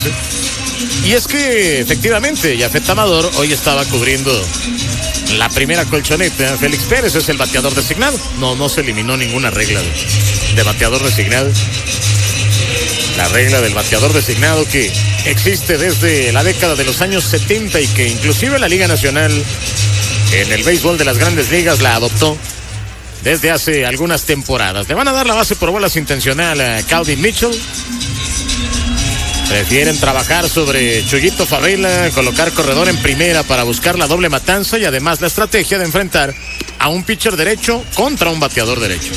Y es que efectivamente Yafet Amador hoy estaba cubriendo la primera colchoneta. Félix Pérez es el bateador designado. No se eliminó ninguna regla de bateador designado. La regla del bateador designado que existe desde la década de los años 70 y que inclusive la Liga Nacional en el béisbol de las Grandes Ligas la adoptó desde hace algunas temporadas. Le van a dar la base por bolas intencional a Calvin Mitchell. Prefieren trabajar sobre Chuyito Favela, colocar corredor en primera para buscar la doble matanza y además la estrategia de enfrentar a un pitcher derecho contra un bateador derecho.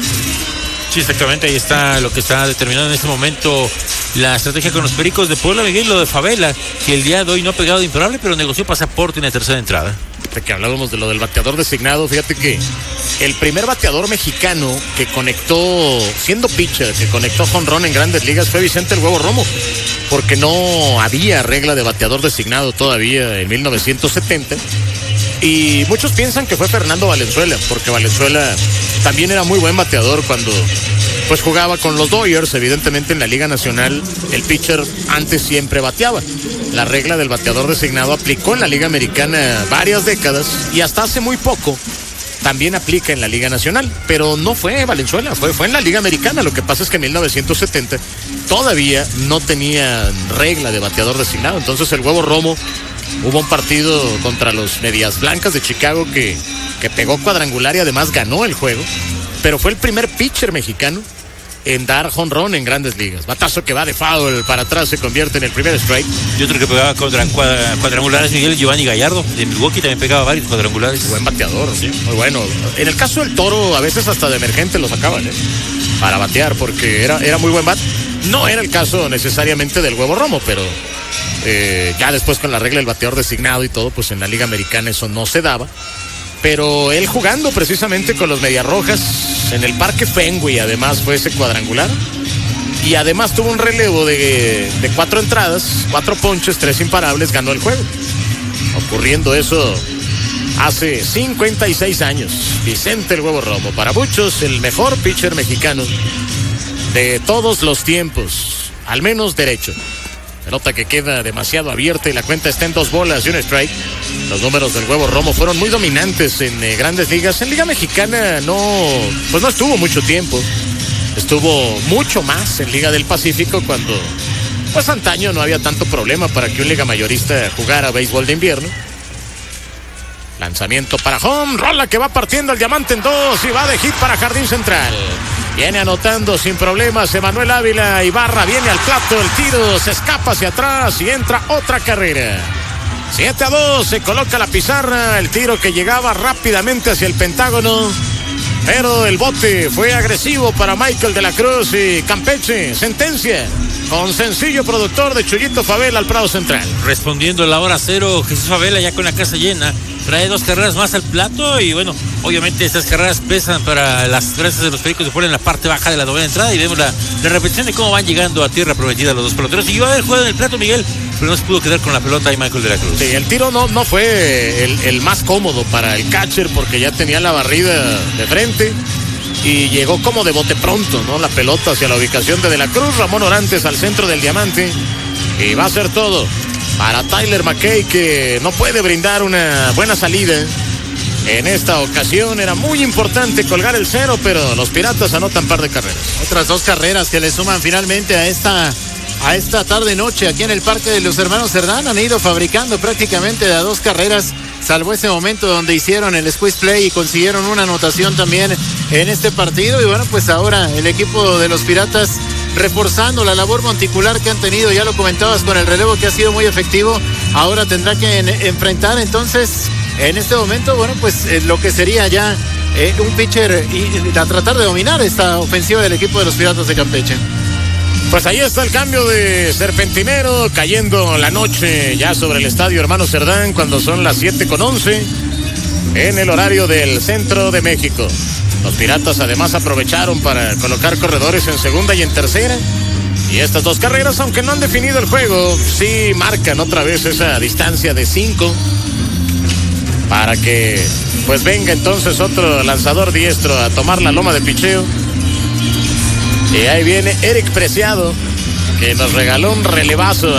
Sí, exactamente, ahí está lo que está determinando en este momento la estrategia con los Pericos de Puebla. Miguel, lo de Favela, que el día de hoy no ha pegado de imparable, pero negoció pasaporte en la tercera entrada. De que hablábamos de lo del bateador designado, fíjate que el primer bateador mexicano que conectó, siendo pitcher, que conectó jonrón en Grandes Ligas fue Vicente El Huevo Romo, porque no había regla de bateador designado todavía en 1970. Y muchos piensan que fue Fernando Valenzuela, porque Valenzuela también era muy buen bateador cuando pues jugaba con los Dodgers. Evidentemente en la Liga Nacional el pitcher antes siempre bateaba. La regla del bateador designado aplicó en la Liga Americana varias décadas y hasta hace muy poco también aplica en la Liga Nacional, pero no fue Valenzuela, fue en la Liga Americana. Lo que pasa es que en 1970 todavía no tenía regla de bateador designado. Entonces El Huevo Romo, hubo un partido contra los Medias Blancas de Chicago que pegó cuadrangular y además ganó el juego, pero fue el primer pitcher mexicano en dar jonrón en Grandes Ligas. Batazo que va de foul para atrás, se convierte en el primer strike. Y otro que pegaba cuadrangulares, Miguel, Giovanni Gallardo de Milwaukee, también pegaba varios cuadrangulares. Buen bateador, sí, muy bueno. En el caso del Toro, a veces hasta de emergente lo sacaban, para batear, porque era muy buen bat. No era el caso necesariamente del Huevo Romo, pero ya después con la regla del bateador designado y todo, pues en la Liga Americana eso no se daba. Pero él jugando precisamente con los Medias Rojas en el Parque Fenway, además fue ese cuadrangular. Y además tuvo un relevo de 4 entradas, 4 ponches, 3 imparables, ganó el juego. Ocurriendo eso hace 56 años. Vicente El Huevo Romo, para muchos el mejor pitcher mexicano de todos los tiempos, al menos derecho. Pelota que queda demasiado abierta y la cuenta está en 2 bolas y un strike. Los números del Huevo Romo fueron muy dominantes en Grandes Ligas. En Liga Mexicana no estuvo mucho tiempo. Estuvo mucho más en Liga del Pacífico cuando, pues antaño no había tanto problema para que un liga mayorista jugara béisbol de invierno. Lanzamiento para home, rola que va partiendo el diamante en 2 y va de hit para Jardín Central. Viene anotando sin problemas Emanuel Ávila. Ibarra viene al plato, el tiro se escapa hacia atrás y entra otra carrera. 7-2, se coloca la pizarra. El tiro que llegaba rápidamente hacia el Pentágono, pero el bote fue agresivo para Michael de la Cruz y Campeche sentencia con sencillo productor de Chuyito Favela al Prado Central. Respondiendo la hora cero, Jesús Favela ya con la casa llena, trae 2 carreras más al plato y bueno, obviamente estas carreras pesan para las gracias de los Pericos de Puebla en la parte baja de la novena entrada y vemos la repetición de cómo van llegando a tierra prometida los 2 peloteros. Y iba a haber juego en el plato, Miguel, pero no se pudo quedar con la pelota ahí Michael de la Cruz. Sí, el tiro no fue el más cómodo para el catcher porque ya tenía la barrida de frente y llegó como de bote pronto, ¿no? La pelota hacia la ubicación de la Cruz. Ramón Orantes al centro del diamante y va a ser todo para Tyler McKay, que no puede brindar una buena salida. En esta ocasión era muy importante colgar el 0, pero los Piratas anotan par de carreras. Otras 2 carreras que le suman finalmente a esta tarde-noche aquí en el Parque de los Hermanos Cerdán. Han ido fabricando prácticamente de a 2 carreras, salvo ese momento donde hicieron el squeeze play y consiguieron una anotación también en este partido. Y bueno, pues ahora el equipo de los Piratas reforzando la labor monticular que han tenido, ya lo comentabas, con el relevo que ha sido muy efectivo. Ahora tendrá que enfrentar entonces en este momento, bueno, pues lo que sería ya un pitcher y a tratar de dominar esta ofensiva del equipo de los Piratas de Campeche. Pues ahí está el cambio de Serpentinero, cayendo la noche ya sobre el estadio Hermano Cerdán cuando son las 7:11 en el horario del centro de México. Los Piratas además aprovecharon para colocar corredores en segunda y en tercera. Y estas 2 carreras, aunque no han definido el juego, sí marcan otra vez esa distancia de 5 para que pues venga entonces otro lanzador diestro a tomar la loma de picheo. Y ahí viene Eric Preciado, que nos regaló un relevazo